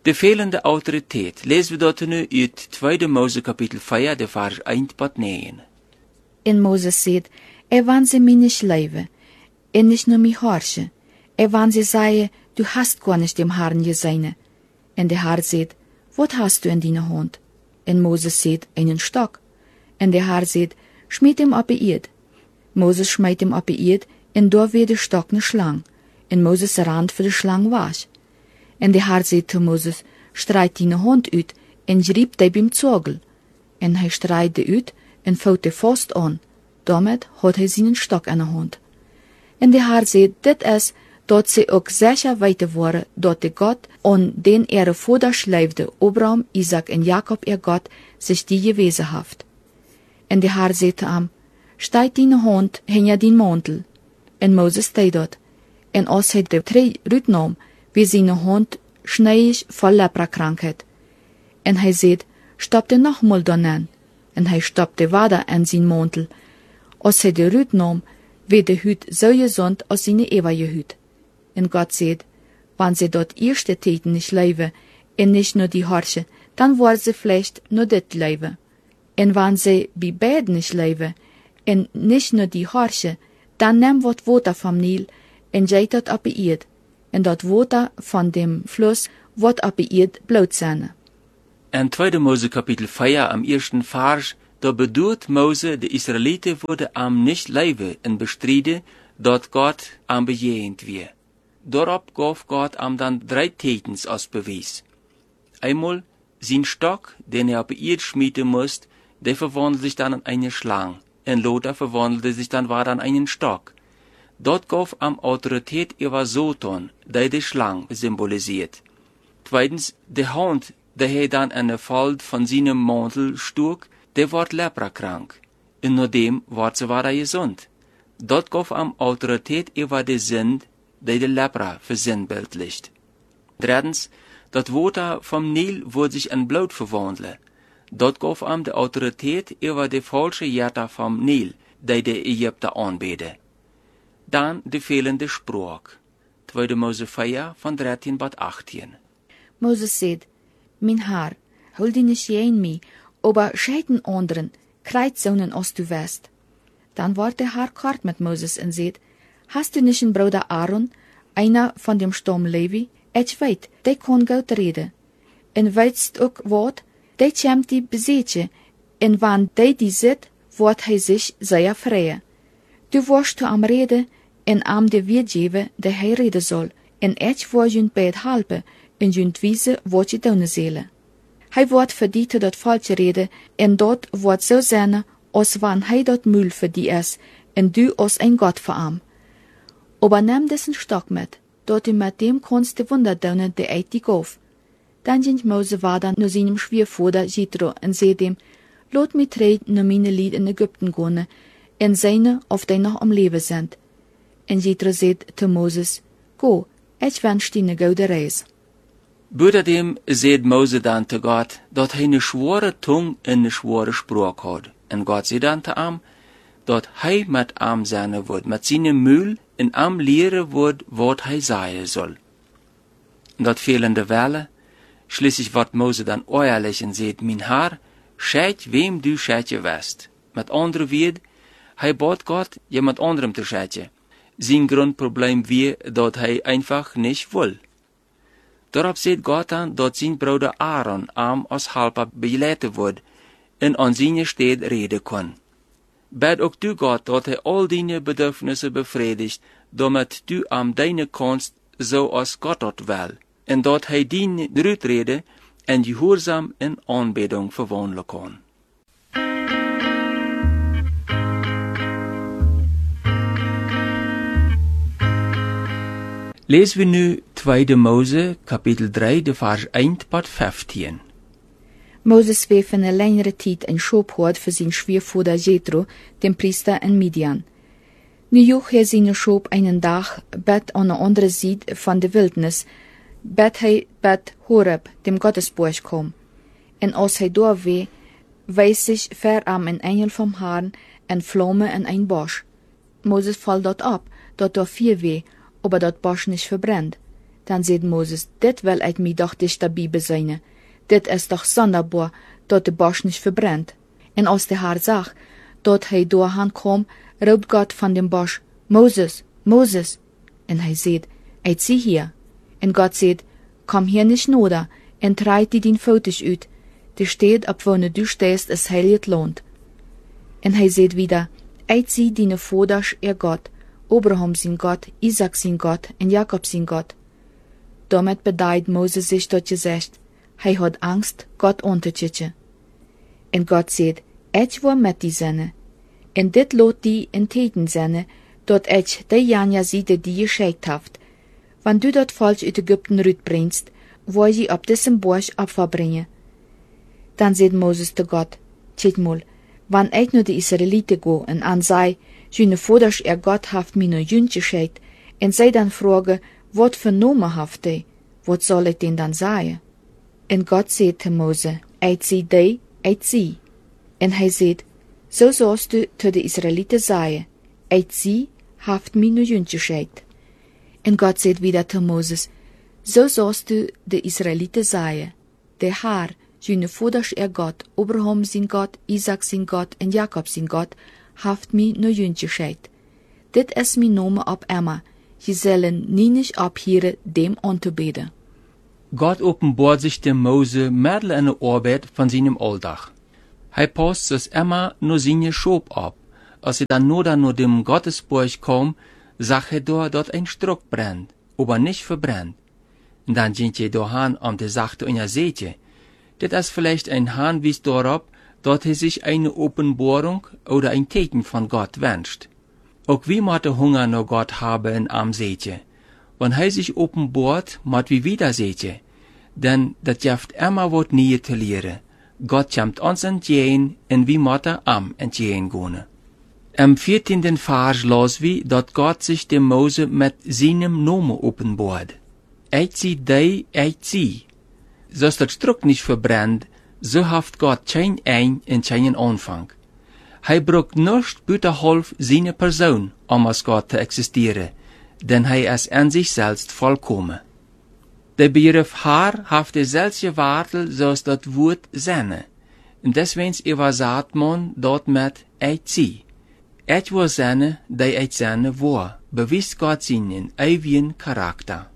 De fehlende autoriteit lezen we dat nu uit 2 Mose kapitel 4, de vers 1 tot 9. En Moses zegt, wann sie mich nicht leven, nicht nur mich horchen, wann sie sagen, du hast gar nicht dem Herrn gesehen. En der Herr sagt, wat hast du in deiner Hand? En Moses sagt, einen Stock. En der Herr sagt, schmied ihm op die Erd. Moses schmeidt ihm op die Erd, en daar weer de Stock ne Schlang. En Moses rand voor de Schlang was. En der Herr sagt zu Moses, streit deine Hand uit, en griep die beim Zogel. En hij streite uit, en vouwt de vast aan. Damit hat hij seinen Stock in der Hand. En der Herr sagt, dit is, dat ze ook zeker weten worden, dat de God, an den Vater leefde, Abraham, Isaac en Jacob Gott, sich die gewesen haft. En der Herr sagte ihm, steigt deine Hand hinter den Mantel. En Moses steht dort. En als hij de 3 uitnam, wie seine Hand schneiig voll Leprakrankheit. En hij sagt, stopte nochmal daran. En hij stopte weiter in sein Mantel. Als hij de uitnam, wie de Hüt so gesund als seine ewige Hüt. En Gott sagt, wenn sie dort erste Täten nicht leben, und nicht nur die Horche, dann wollen sie vielleicht nur dit leben. Und wenn sie bei beiden nicht leben, und nicht nur die Horche, dann nehm wat Water vom Nil, und geht dort op die Erd, und dort Water von dem Fluss wird op die Erd bloot sein. En 2 Mose kapitel 4 am 1. Vers, da bedoelt Mose, de Israeliten worden am nicht leven en bestriden, dat Gott am bejegend wie. Daarop gaf Gott am dann 3 Tätens als Beweis. Einmal, sein Stock, den er op die Erd schmieden musste, der verwandelte sich dann in eine Schlange, en Lothar verwandelte sich dann weiter in einen Stock. Dort gaf am Autorität über Satan, der die Schlange symbolisiert. Zweitens, die Hand, der hij dann in der Fold von seinem Mantel stuk, der ward leprakrank, und nur dem ward sie weiter gesund. Dort gaf am Autorität über die Sünd, der die Lepra versinnbildlicht. Drittens, dat Water vom Nil wurde sich in Blut verwandelt. Dort gaf am die Autorität über die falsche Jäter vom Nil, der die Ägypter anbeten. Dann die fehlende Spruch. 2 Mose 4 von 13 bis 18. Moses sagt, mein Herr, hol dich nicht in mich, aber scheiden anderen, kreuzsonen als du wärst. Dann war der Herr kort mit Moses und sagt, hast du nicht einen Bruder Aaron, einer von dem Stamm Levi? Ich weiß, der kann gut reden. Und weißt auch wat, der kämmt die besetzen, und wann der die sieht, wird hij sich sehr freuen. Du wirst zu am reden, und am de weergeven, der hij reden soll, und ich will junt bij het helpen, en junt wiese wat je doen zullen. Hij wordt voor die te dat falsche reden, en dat wordt zo zijn, als wann hij dat mul voor die is, en du als ein Gott voor hem. Aber nimm dessen Stock mit, dat du mit dem kannst die Wunder doen, die uit die gaf. Dann ging Mose weiter nur seinem Schwiegervater Jethro und sagte ihm, laat mich treden naar meine Lied in Ägypten gehen, en seine, of die noch am Leben sind. En Jethro sagt zu Moses, go, ich wünsche dir eine gute Reise. Buitendem sagt Mose dann zu Gott, dat hij eine schwere Tung en eine schwere Spruch hat. En Gott sagt dann zu ihm, dat hij mit ihm sein wird, mit seinem Mühl in ihm lehren wird, wat hij sagen soll. Dat fehlende Welle, schließlich wird Mose dann ehrlich und sagt, mein Herr, scheit wem du scheitje west. Mit andere Wort, hij bat Gott, jemand anderem te scheitje. Sein Grundproblem wie, dat hij einfach nicht will. Daarop sagt Gott dann, dat sein Bruder Aaron am als Helper beleid wird und an seine Stelle reden kann. Bet ook du Gott, dat hij all deine Bedürfnisse befriedigt, damit du am deine kannst, so als Gott dat will, en dat hij die uitreden en gehoorzaam in aanbidding verwandeln kan. Lezen we nu 2 Mose, kapitel 3, de vers 1 tot 15. Moses war für eine längere Zeit ein Schobhort für sein Schwiegervater Jethro, den Priester in Midian. Nu joch er seine Schob einen Tag, bet an der anderen Seite von der Wildnis, bet hij bet Horeb, dem Gottesburg kom. En als hij daar war, weis sich ver am ein Engel vom Herrn, en Flamme in ein Bosch. Moses fall dort ab, dort 4 weh, aber dort Bosch nicht verbrennt. Dan zei Moses, dit wil ik mij doch dicht dabei bezinnen. Dit is toch sonderbaar, dat de Bosch nicht verbrennt. En als de Herr zag, dat hij doorheen kwam, roept God van dem Bosch, Moses, Moses. En hij zei, ik zie hier. En God zei, kom hier nicht noder, en treit die din foto's uit. De steed op wanneer du stehst, is heilig land. En hij zei wieder, ik zie dine voders God, Abraham zijn God, Isaac zijn God en Jacob zijn God. Damit bedeit Moses sich dat je zegt, hij had angst, God ontetje. En God zei, ik wil met die zenne. En dit lot die in teten zenne, dat ik de janja ziede die je scheikt haft. Wann du dat falsch uit Ägypten rütbringst, wil je op diesem Borsch opverbringen. Dan zei Moses te God, tjit mol, wann ik nu de Israelite go en an zei, jene voders God haft mi no jüntje scheikt, en zij dan vragen, wat voor nome haft hij, wat zal ik den dan zeggen? En God zei te Mose, ik zie die, ik zie. En hij zei, zo zoals du te de Israelite zeggen, ik zie, haft mi no jüntje scheikt. En God zei wieder te Moses, zo zoals du de Israelite zeggen, de Herr, jene voders God, Abraham zijn God, Isaac zijn God en Jacob zijn God, haft mi no jüntje scheikt. Dit is mi nome op Emma, je zullen niet abhieren dem anzubeten. Gott openbaart sich dem Mose middel in de arbeid van zijn Alltag. Hij past dus immer nur seine Schop ab. Als hij dan naar dem Gottesburg kwam, zag hij daar dat een Struck brennt, aber nicht verbrennt. En dan ging je doorheen om te zachten in je zeetje. Dit is vielleicht ein Hinweis darauf, dat hij sich eine Openbarung oder ein Teken von Gott wünscht. Auch wir moeten Hunger nach Gott haben am Zeetje. Wenn hij sich openbaart, moet wir wieder zeetje. Denn dat jaft immer wat nie te leren. Gott komt ons entgegen en wir moeten am entgegen gaan. Im 14. Vers las wir, dat Gott sich dem Mose mit seinem Namen openbaart. Ich zie die, ich zie. Zoals dat Struck nicht verbrennt, so haft Gott kein Ein und keinen Anfang. Hij braucht nicht buitenhalb seine Person, um als Gott te existieren, denn hij is an sich selbst vollkommen. Der Begriff Herr haft dezelfde Waarde zoals dat Woord zenne. En deswegen übersetzt man dort mit ich zie. Ich will zenne, die ich zenne war, beweist Gott seinen ewigen Charakter.